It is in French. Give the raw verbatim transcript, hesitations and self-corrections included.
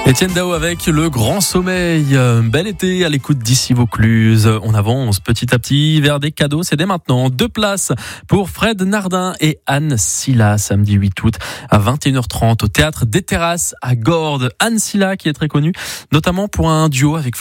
Étienne Dao avec le grand sommeil. Bel été à l'écoute d'ici Vaucluse. On avance petit à petit vers des cadeaux. C'est dès maintenant. Deux places pour Fred Nardin et Anne Silla, samedi huit août à vingt et une heures trente au Théâtre des Terrasses à Gordes. Anne Silla qui est très connue, notamment pour un duo avec